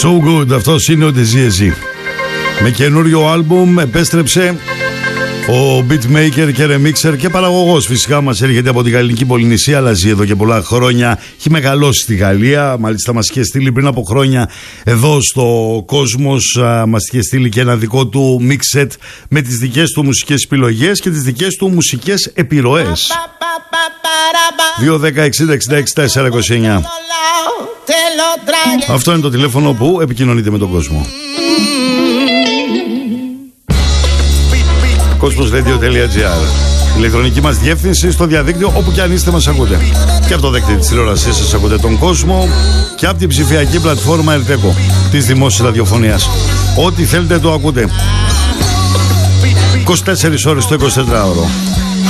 So good, αυτός είναι ο Dizzy. Με καινούριο άλμπουμ επέστρεψε ο beatmaker και remixer και παραγωγός, φυσικά μας έρχεται από την Γαλλική Πολυνησία, αλλά ζει εδώ και πολλά χρόνια. Έχει μεγαλώσει στη Γαλλία, μάλιστα μας είχε στείλει πριν από χρόνια εδώ στο Κόσμος, μας είχε στείλει και ένα δικό του mix set με τις δικές του μουσικές επιλογές και τις δικές του μουσικές επιρροές. 2-10-60-66-429. Αυτό είναι το τηλέφωνο που επικοινωνείτε με τον κόσμο. Cosmos.radio.gr. Ηλεκτρονική μας διεύθυνση στο διαδίκτυο, όπου και αν είστε μας ακούτε. Και από το δέκτη της τηλεόρασής σας ακούτε τον κόσμο και από την ψηφιακή πλατφόρμα Ελτέκο της δημόσιας ραδιοφωνίας. Ό,τι θέλετε το ακούτε. 24 ώρες το 24ωρο.